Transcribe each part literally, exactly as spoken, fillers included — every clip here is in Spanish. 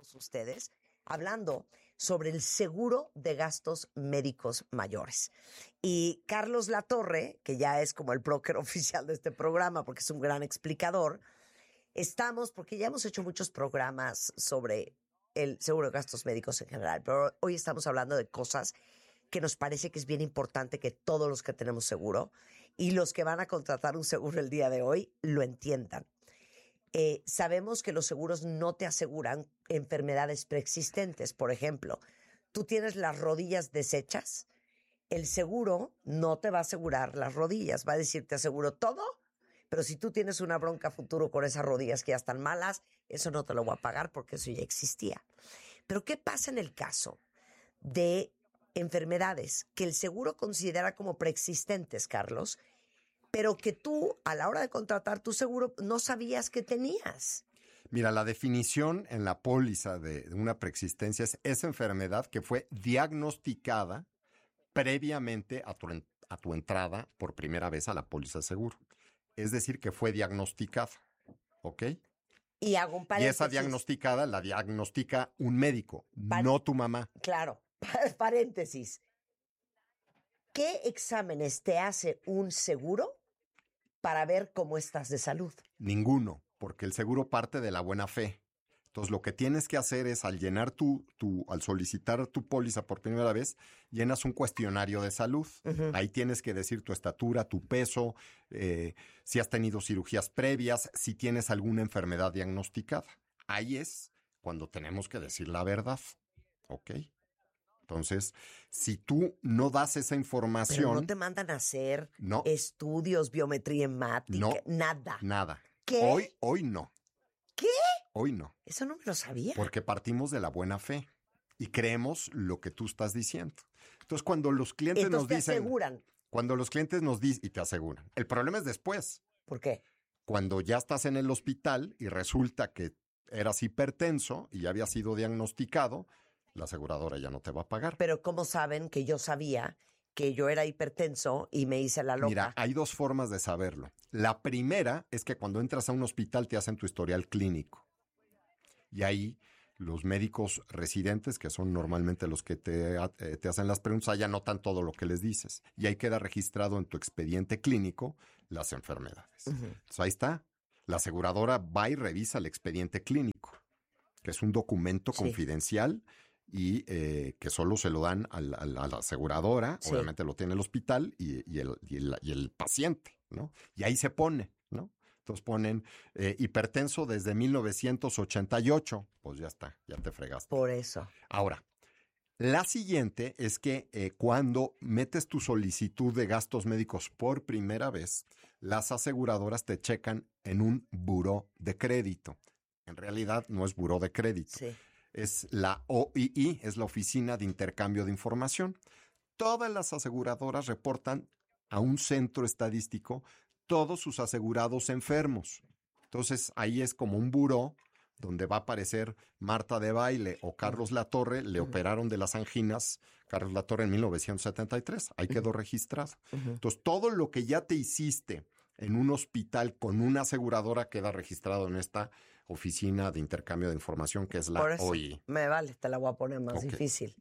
todos ustedes hablando sobre el seguro de gastos médicos mayores. Y Carlos Latorre, que ya es como el broker oficial de este programa porque es un gran explicador, estamos, porque ya hemos hecho muchos programas sobre el seguro de gastos médicos en general, pero hoy estamos hablando de cosas que nos parece que es bien importante que todos los que tenemos seguro y los que van a contratar un seguro el día de hoy lo entiendan. Eh, sabemos que los seguros no te aseguran enfermedades preexistentes. Por ejemplo, tú tienes las rodillas deshechas, el seguro no te va a asegurar las rodillas, va a decir te aseguro todo, pero si tú tienes una bronca futuro con esas rodillas que ya están malas, eso no te lo voy a pagar porque eso ya existía. Pero ¿qué pasa en el caso de enfermedades que el seguro considera como preexistentes, Carlos, pero que tú, a la hora de contratar tu seguro, no sabías que tenías? Mira, la definición en la póliza de una preexistencia es esa enfermedad que fue diagnosticada previamente a tu, a tu entrada por primera vez a la póliza de seguro. Es decir, que fue diagnosticada, ¿ok? Y hago un paréntesis. Y esa diagnosticada la diagnostica un médico, Par- no tu mamá. Claro, paréntesis. ¿Qué exámenes te hace un seguro para ver cómo estás de salud? Ninguno, porque el seguro parte de la buena fe. Entonces, lo que tienes que hacer es, al llenar tu, tu, al solicitar tu póliza por primera vez, llenas un cuestionario de salud. Uh-huh. Ahí tienes que decir tu estatura, tu peso, eh, si has tenido cirugías previas, si tienes alguna enfermedad diagnosticada. Ahí es cuando tenemos que decir la verdad, ¿ok? Entonces, si tú no das esa información... Pero no te mandan a hacer no, estudios, biometría hemática, no, nada. Nada. ¿Qué? Hoy, hoy no. ¿Qué? Hoy no. Eso no me lo sabía. Porque partimos de la buena fe y creemos lo que tú estás diciendo. Entonces, cuando los clientes Entonces nos te dicen... aseguran. Cuando los clientes nos dicen y te aseguran. El problema es después. ¿Por qué? Cuando ya estás en el hospital y resulta que eras hipertenso y ya había sido diagnosticado, la aseguradora ya no te va a pagar. Pero ¿cómo saben que yo sabía que yo era hipertenso y me hice la loca? Mira, hay dos formas de saberlo. La primera es que cuando entras a un hospital te hacen tu historial clínico. Y ahí los médicos residentes, que son normalmente los que te, eh, te hacen las preguntas, ahí anotan todo lo que les dices. Y ahí queda registrado en tu expediente clínico las enfermedades. Uh-huh. Entonces ahí está. La aseguradora va y revisa el expediente clínico, que es un documento sí. confidencial y eh, que solo se lo dan al, al, a la aseguradora. Sí. Obviamente lo tiene el hospital y, y, el, y, el, y el paciente, ¿no? Y ahí se pone, ¿no? Entonces ponen eh, hipertenso desde mil novecientos ochenta y ocho. Pues ya está, ya te fregaste. Por eso. Ahora, la siguiente es que eh, cuando metes tu solicitud de gastos médicos por primera vez, las aseguradoras te checan en un buró de crédito. En realidad no es buró de crédito. Sí. Es la O I I, es la Oficina de Intercambio de Información. Todas las aseguradoras reportan a un centro estadístico todos sus asegurados enfermos. Entonces, ahí es como un buró donde va a aparecer Marta de Baile o Carlos Latorre, le uh-huh. operaron de las anginas, Carlos Latorre en mil novecientos setenta y tres, ahí uh-huh. quedó registrado. Uh-huh. Entonces, todo lo que ya te hiciste en un hospital con una aseguradora queda registrado en esta Oficina de Intercambio de Información, que es la Por eso, O I I. Me vale, te la voy a poner más okay. difícil.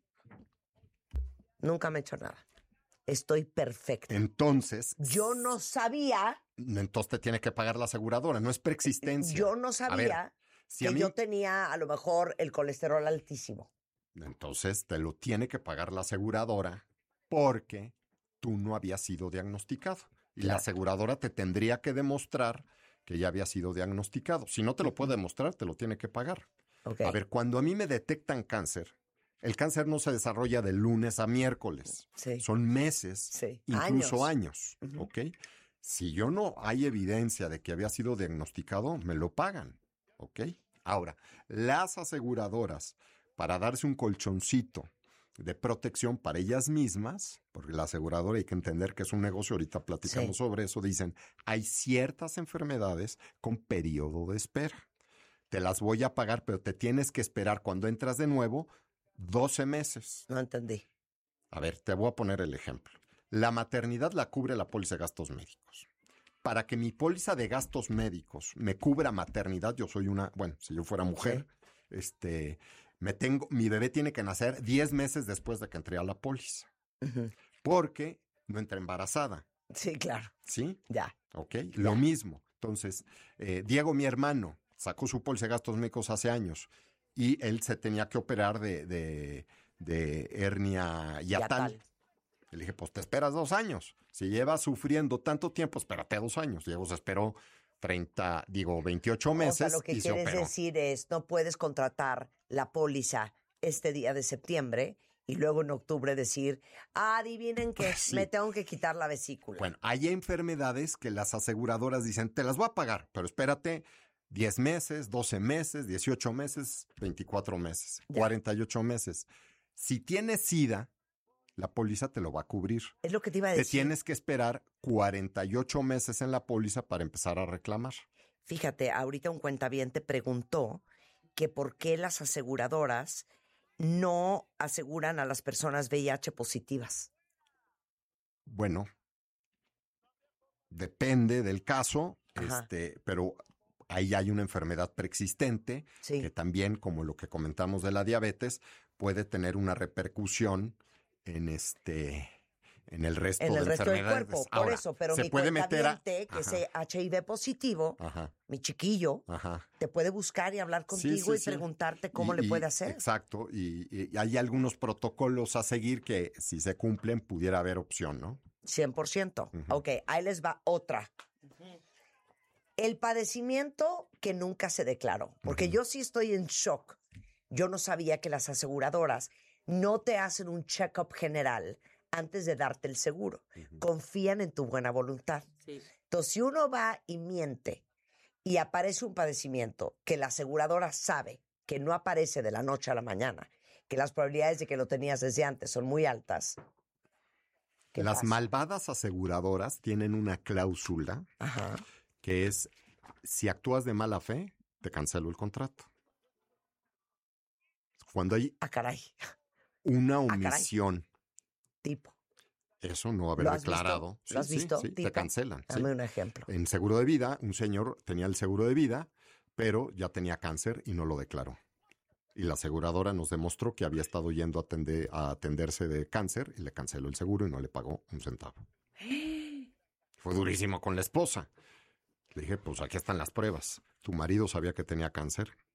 Nunca me he hecho nada. Estoy perfecta. Entonces... Yo no sabía... Entonces te tiene que pagar la aseguradora, no es preexistencia. Yo no sabía ver, si que mí, yo tenía a lo mejor el colesterol altísimo. Entonces te lo tiene que pagar la aseguradora porque tú no habías sido diagnosticado. Y claro. la aseguradora te tendría que demostrar que ya había sido diagnosticado. Si no te lo puede demostrar, te lo tiene que pagar. Okay. A ver, cuando a mí me detectan cáncer... El cáncer no se desarrolla de lunes a miércoles. Sí. Son meses, sí. incluso años, años uh-huh. ¿ok? Si yo no hay evidencia de que había sido diagnosticado, me lo pagan, ¿ok? Ahora, las aseguradoras, para darse un colchoncito de protección para ellas mismas, porque la aseguradora hay que entender que es un negocio, ahorita platicamos sí. sobre eso, dicen, hay ciertas enfermedades con periodo de espera. Te las voy a pagar, pero te tienes que esperar cuando entras de nuevo doce meses. No entendí. A ver, te voy a poner el ejemplo. La maternidad la cubre la póliza de gastos médicos. Para que mi póliza de gastos médicos me cubra maternidad, yo soy una, bueno, si yo fuera mujer, sí. este, me tengo, mi bebé tiene que nacer diez meses después de que entré a la póliza. Uh-huh. Porque no entré embarazada. Sí, claro. ¿Sí? Ya. Ok, ya. Lo mismo. Entonces, eh, Diego, mi hermano, sacó su póliza de gastos médicos hace años y él se tenía que operar de, de, de hernia hiatal. Yatal. Le dije, pues te esperas dos años. Si llevas sufriendo tanto tiempo, espérate dos años. Diego se esperó treinta, digo, veintiocho meses. O sea, lo que y quieres se operó. decir es, no puedes contratar la póliza este día de septiembre y luego en octubre decir, ah, adivinen que sí. me tengo que quitar la vesícula. Bueno, hay enfermedades que las aseguradoras dicen, te las voy a pagar, pero espérate diez meses, doce meses, dieciocho meses, veinticuatro meses, ya. cuarenta y ocho meses. Si tienes SIDA, la póliza te lo va a cubrir. Es lo que te iba a decir. Te tienes que esperar cuarenta y ocho meses en la póliza para empezar a reclamar. Fíjate, ahorita un cuentaviente preguntó que por qué las aseguradoras no aseguran a las personas V I H positivas. Bueno, depende del caso, este, pero ahí hay una enfermedad preexistente sí. que también, como lo que comentamos de la diabetes, puede tener una repercusión en este en el resto en el de resto del enfermedades. cuerpo, Ahora, por eso, pero se mi puede meter a... que Ajá. es H I V positivo, Ajá. mi chiquillo, Ajá. te puede buscar y hablar contigo sí, sí, y sí. preguntarte cómo y, le y, puede hacer. Exacto, y, y hay algunos protocolos a seguir que si se cumplen pudiera haber opción, ¿no? cien por ciento. Uh-huh. Ok, ahí les va otra. Uh-huh. El padecimiento que nunca se declaró, porque uh-huh. yo sí estoy en shock. Yo no sabía que las aseguradoras no te hacen un check-up general antes de darte el seguro. Uh-huh. Confían en tu buena voluntad. Sí. Entonces, si uno va y miente y aparece un padecimiento que la aseguradora sabe que no aparece de la noche a la mañana, que las probabilidades de que lo tenías desde antes son muy altas. Las pasa? malvadas aseguradoras tienen una cláusula Ajá. que es, si actúas de mala fe, te cancelo el contrato. Cuando hay ah, caray. una omisión. Ah, tipo. Eso no haber ¿Lo has declarado. Visto? Sí, ¿Lo has visto? Sí, sí, te cancelan. Dame sí. un ejemplo. En seguro de vida, un señor tenía el seguro de vida, pero ya tenía cáncer y no lo declaró. Y la aseguradora nos demostró que había estado yendo a, atender, a atenderse de cáncer y le canceló el seguro y no le pagó un centavo. Fue durísimo con la esposa. Le dije, pues aquí están las pruebas. Tu marido sabía que tenía cáncer